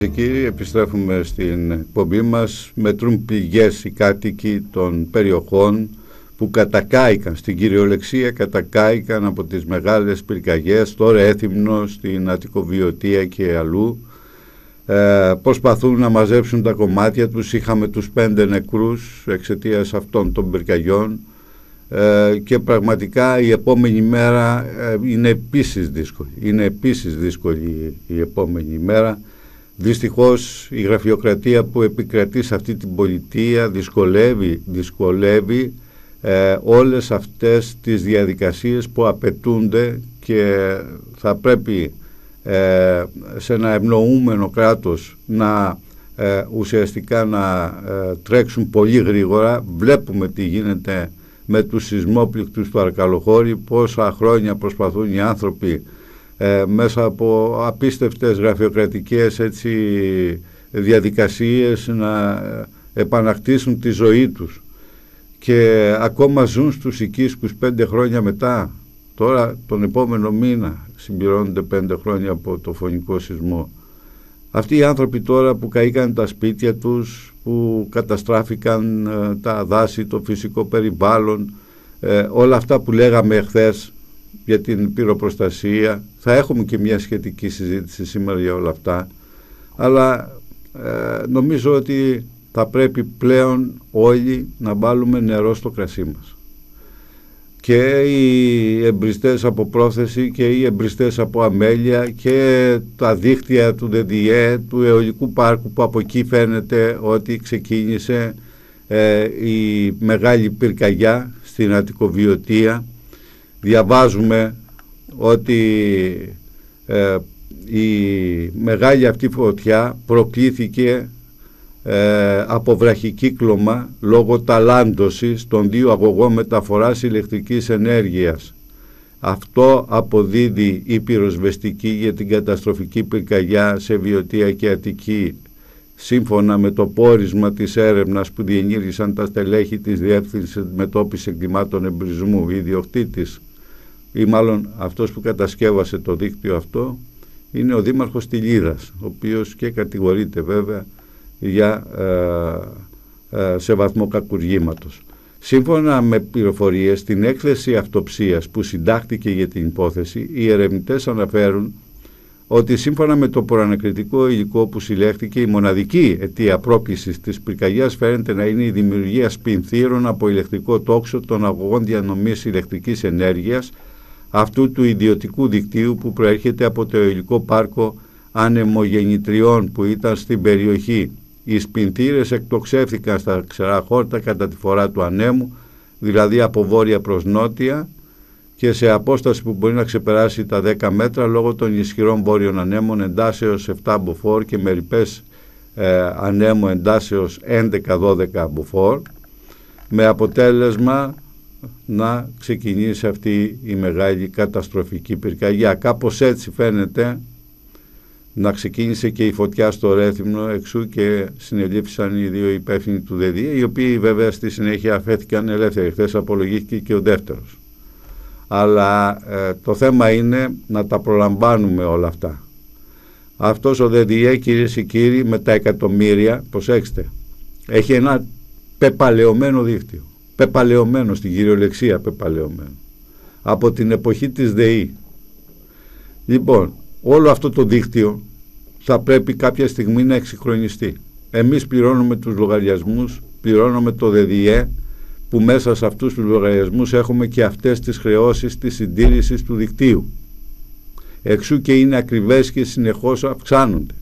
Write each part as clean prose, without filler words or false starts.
Κύριοι, επιστρέφουμε στην εκπομπή μας. Μετρούν πληγές οι κάτοικοι των περιοχών που κατακάηκαν, στην κυριολεξία κατακάηκαν από τις μεγάλες πυρκαγιές στο Ρέθυμνο, στην Αττικοβιωτία και αλλού. Προσπαθούν να μαζέψουν τα κομμάτια τους. Είχαμε τους 5 νεκρούς εξαιτίας αυτών των πυρκαγιών και πραγματικά η επόμενη μέρα είναι επίσης δύσκολη. Είναι επίσης δύσκολη η επόμενη μέρα. Δυστυχώς η γραφειοκρατία που επικρατεί σε αυτή την πολιτεία δυσκολεύει όλες αυτές τις διαδικασίες που απαιτούνται και θα πρέπει σε ένα ευνοούμενο κράτος να ουσιαστικά να τρέξουν πολύ γρήγορα. Βλέπουμε τι γίνεται με τους σεισμόπληκτους του Αρκαλοχώρη, πόσα χρόνια προσπαθούν οι άνθρωποι μέσα από απίστευτες γραφειοκρατικές διαδικασίες να επανακτήσουν τη ζωή τους και ακόμα ζουν στους οικίσκους 5 χρόνια μετά. Τώρα τον επόμενο μήνα συμπληρώνονται 5 χρόνια από το φωνικό σεισμό. Αυτοί οι άνθρωποι τώρα που καήκαν τα σπίτια τους, που καταστράφηκαν τα δάση, το φυσικό περιβάλλον, όλα αυτά που λέγαμε εχθές για την πυροπροστασία, θα έχουμε και μια σχετική συζήτηση σήμερα για όλα αυτά, αλλά νομίζω ότι θα πρέπει πλέον όλοι να βάλουμε νερό στο κρασί μας. Και οι εμπριστές από πρόθεση και οι εμπριστές από αμέλεια και τα δίκτυα του ΔΔΕ, του αιωλικού πάρκου, που από εκεί φαίνεται ότι ξεκίνησε η μεγάλη πυρκαγιά στην Αττικοβιωτία. Διαβάζουμε ότι η μεγάλη αυτή φωτιά προκλήθηκε από βραχικύκλωμα λόγω ταλάντωσης των 2 αγωγών μεταφοράς ηλεκτρικής ενέργειας. Αυτό αποδίδει η πυροσβεστική για την καταστροφική πυρκαγιά σε Βιωτία και Αττική, σύμφωνα με το πόρισμα της έρευνας που διενήργησαν τα στελέχη της Διεύθυνσης Αντιμετώπισης Εγκλημάτων Εμπρισμού. Ο ιδιοκτήτης, ή μάλλον αυτός που κατασκεύασε το δίκτυο αυτό, είναι ο Δήμαρχος Τιλίδας, ο οποίος και κατηγορείται βέβαια για σε βαθμό κακουργήματος. Σύμφωνα με πληροφορίες, στην έκθεση αυτοψίας που συντάχθηκε για την υπόθεση, οι ερευνητές αναφέρουν ότι σύμφωνα με το προανακριτικό υλικό που συλλέχθηκε, η μοναδική αιτία πρόκλησης της πυρκαγιάς φαίνεται να είναι η δημιουργία σπινθήρων από ηλεκτρικό τόξο των αγωγών διανομής ηλεκτρικής ενέργειας αυτού του ιδιωτικού δικτύου που προέρχεται από το αιωλικό πάρκο ανεμογεννητριών που ήταν στην περιοχή. Οι σπινθήρες εκτοξεύθηκαν στα ξερά χόρτα κατά τη φορά του ανέμου, δηλαδή από βόρεια προς νότια, και σε απόσταση που μπορεί να ξεπεράσει τα 10 μέτρα λόγω των ισχυρών βόρειων ανέμων εντάσεως 7 μποφόρ και με ρηπές ανέμου εντάσεως 11-12 μποφόρ, με αποτέλεσμα να ξεκινήσει αυτή η μεγάλη καταστροφική πυρκαγιά. Κάπως έτσι φαίνεται να ξεκίνησε και η φωτιά στο Ρέθυμνο, εξού και συνελήφθησαν οι 2 υπεύθυνοι του ΔΔΕ, οι οποίοι βέβαια στη συνέχεια αφέθηκαν ελεύθεροι. Χθες απολογήθηκε και ο δεύτερος. Αλλά το θέμα είναι να τα προλαμβάνουμε όλα αυτά. Αυτός ο ΔΔΕ, κυρίες και κύριοι, με τα εκατομμύρια, προσέξτε, έχει ένα πεπαλαιωμένο δίκτυο. Πεπαλαιωμένο, στην κυριολεξία πεπαλαιωμένο. Από την εποχή της ΔΕΗ. Λοιπόν, όλο αυτό το δίκτυο θα πρέπει κάποια στιγμή να εξυγχρονιστεί. Εμείς πληρώνουμε τους λογαριασμούς, πληρώνουμε το ΔΔΕ, που μέσα σε αυτούς τους λογαριασμούς έχουμε και αυτές τις χρεώσεις της συντήρησης του δικτύου. Εξού και είναι ακριβές και συνεχώς αυξάνονται.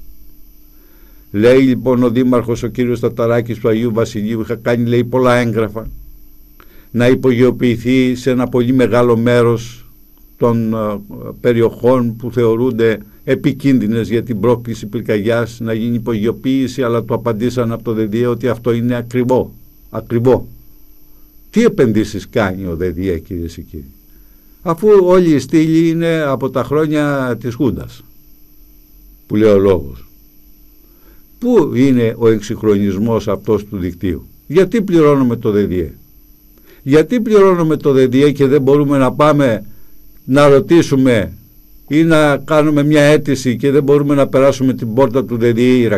Λέει λοιπόν ο Δήμαρχος, ο κύριος Ταταράκης του Αγίου Βασιλείου, είχα κάνει, λέει, πολλά έγγραφα, να υπογειοποιηθεί σε ένα πολύ μεγάλο μέρος των περιοχών που θεωρούνται επικίνδυνες για την πρόκληση πυρκαγιάς, να γίνει υπογειοποίηση, αλλά το απαντήσαν από το ΔΔΕ ότι αυτό είναι ακριβό. Τι επενδύσεις κάνει ο ΔΔΕ, κυρίες και κύριοι, αφού όλη η στήλη είναι από τα χρόνια της Χούντας, που λέει ο λόγος. Πού είναι ο εξυγχρονισμός αυτός του δικτύου? Γιατί πληρώνουμε το ΔΔΕ? Γιατί πληρώνουμε το ΔΔΕ και δεν μπορούμε να πάμε να ρωτήσουμε ή να κάνουμε μια αίτηση και δεν μπορούμε να περάσουμε την πόρτα του ΔΔΕ